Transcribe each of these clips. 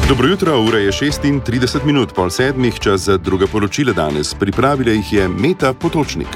Dobro jutro, ura je 36 pol sedmih, čas za druga poročila danes. Pripravila jih je Meta Potočnik.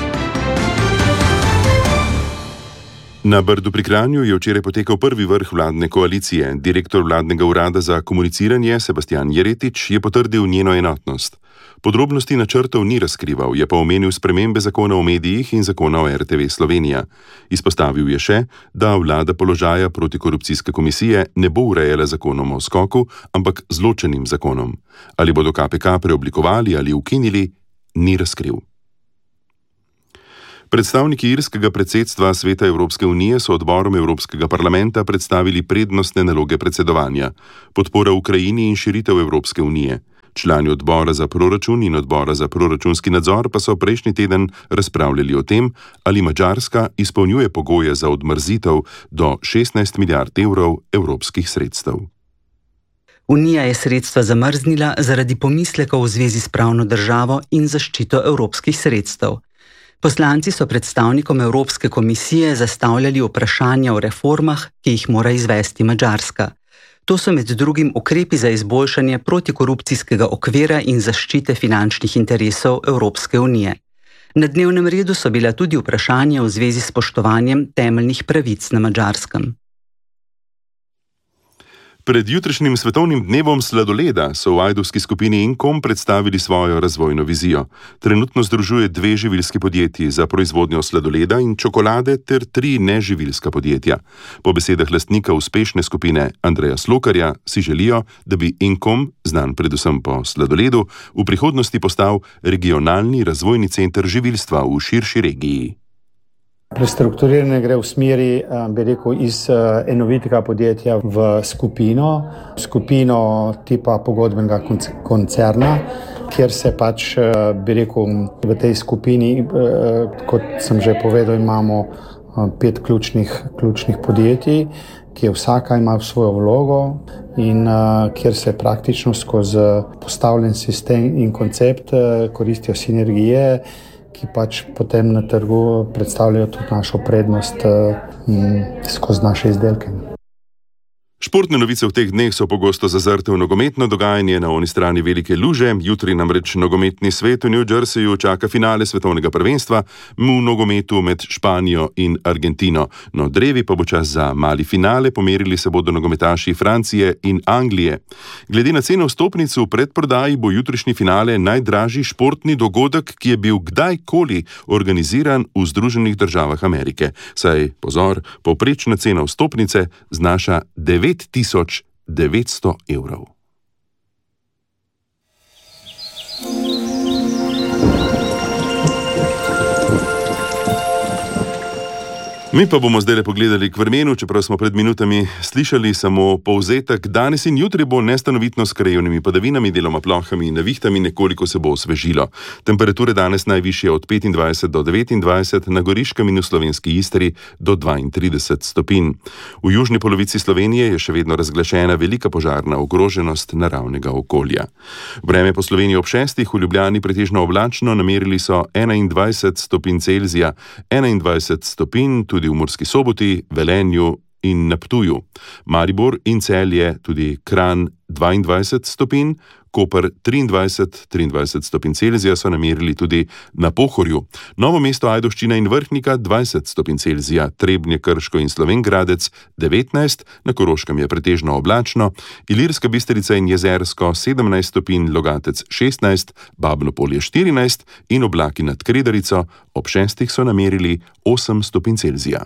Na Brdu pri Kranju je včeraj potekal prvi vrh vladne koalicije. Direktor vladnega urada za komuniciranje Sebastian Jeretič je potrdil njeno enotnost. Podrobnosti načrtov ni razkrival, je pa omenil spremembe zakona o medijih in zakona o RTV Slovenija. Izpostavil je še, da vlada položaja protikorupcijske komisije ne bo urejala zakonom o skoku, ampak z ločenim zakonom. Ali bodo KPK preoblikovali ali ukinili, ni razkril. Predstavniki irskega predsedstva Sveta Evropske unije so odborom Evropskega parlamenta predstavili prednostne naloge predsedovanja, podpora Ukrajini in širitev Evropske unije. Člani odbora za proračun in odbora za proračunski nadzor pa so prejšnji teden razpravljali o tem, ali Madžarska izpolnjuje pogoje za odmrzitev do 16 milijard evrov evropskih sredstev. Unija je sredstva zamrznila zaradi pomislekov v zvezi s pravno državo in zaščito evropskih sredstev. Poslanci so predstavnikom Evropske komisije zastavljali vprašanja o reformah, ki jih mora izvesti Madžarska. To so med drugim ukrepi za izboljšanje protikorupcijskega okvira in zaščite finančnih interesov Evropske unije. Na dnevnem redu so bila tudi vprašanja v zvezi s spoštovanjem temeljnih pravic na Madžarskem. Pred jutrišnjim svetovnim dnevom sladoleda so v ajdovski skupini Inkom predstavili svojo razvojno vizijo. Trenutno združuje 2 živilski podjetji za proizvodnjo sladoleda in čokolade ter 3 neživilska podjetja. Po besedah lastnika uspešne skupine Andreja Slokarja si želijo, da bi Inkom, znan predvsem po sladoledu, v prihodnosti postal regionalni razvojni center živilstva v širši regiji. Prestrukturiranje gre v smeri, iz enovitega podjetja v skupino tipa pogodbenega koncerna, kjer se v tej skupini, kot sem že povedal, imamo 5 ključnih podjetij, ki vsaka ima svojo vlogo in kjer se praktično skozi postavljen sistem in koncept koristijo sinergije, ki potem na trgu predstavljajo tudi našo prednost skozi naše izdelke. Športne novice v teh dneh so pogosto zazrte v nogometno dogajanje na oni strani velike luže. Jutri namreč nogometni svet v New Jerseyju čaka finale svetovnega prvenstva v nogometu med Španijo in Argentino. No, drevi pa bo čas za mali finale, pomerili se bodo nogometaši Francije in Anglije. Glede na ceno vstopnic v predprodaji bo jutrišnji finale najdražji športni dogodek, ki je bil kdajkoli organiziran v Združenih državah Amerike. Saj, pozor, povprečna cena vstopnice znaša 9.900 evrov. Mi pa bomo zdaj pogledali k vremenu, čeprav smo pred minutami slišali samo povzetek. Danes in jutri bo nestanovitno s krajevnimi padavinami, deloma plohami in nevihtami, nekoliko se bo osvežilo. Temperature danes najvišje od 25 do 29, na Goriškem in v slovenski Istri do 32 stopinj. V južni polovici Slovenije je še vedno razglašena velika požarna ogroženost naravnega okolja. Vreme po Sloveniji ob 6, v Ljubljani pretežno oblačno, namerili so 21 stopinj Celzija, 21 stopinj tudi v Murski Soboti, Velenju in na Ptuju. Maribor in Celje, tudi Kranj 22 stopinj, Koper 23 stopinj Celzija so namerili tudi na Pohorju. Novo mesto, Ajdovščina in Vrhnika 20 stopinj Celzija, Trebnje, Krško in Slovenj Gradec 19, na Koroškem je pretežno oblačno, Ilirska Bistrica in Jezersko 17 stopinj, Logatec 16, Babno Polje 14 in oblaki nad Kredarico ob 6 so namerili 8 stopinj Celzija.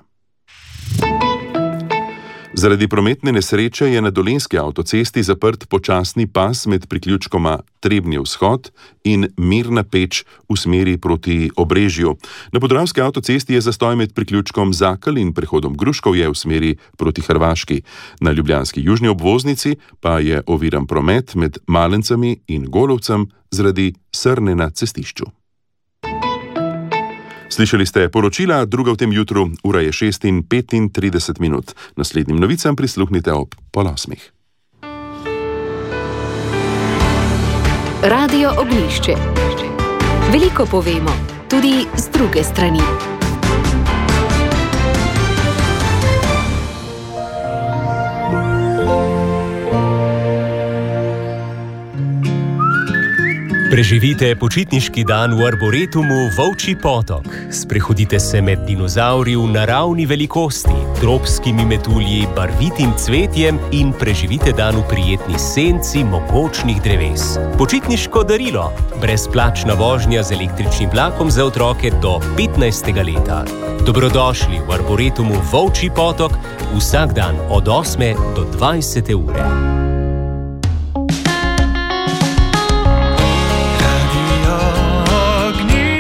Zaradi prometne nesreče je na Dolenjski avtocesti zaprt počasni pas med priključkoma Trebnje vzhod in Mirna Peč v smeri proti Obrežju. Na Podravski avtocesti je zastoj med priključkom Zakelj in prehodom Gruškovje v smeri proti Hrvaški. Na ljubljanski južni obvoznici pa je oviran promet med Malencami in Golovcem zaradi srne na cestišču. Slišali ste poročila, druga v tem jutru, ura je 6:35. Naslednjim novicam prisluhnite ob 7:30. Radio Oglišče. Veliko povemo, tudi z druge strani. Preživite počitniški dan v Arboretumu Volčji potok. Sprehodite se med dinozavri v naravni velikosti, tropskimi metulji, barvitim cvetjem in preživite dan v prijetni senci mogočnih dreves. Počitniško darilo. Brezplačna vožnja z električnim vlakom za otroke do 15. leta. Dobrodošli v Arboretumu Volčji potok vsak dan od 8. do 20. ure.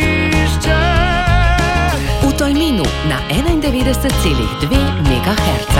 Na 91,2 MHz.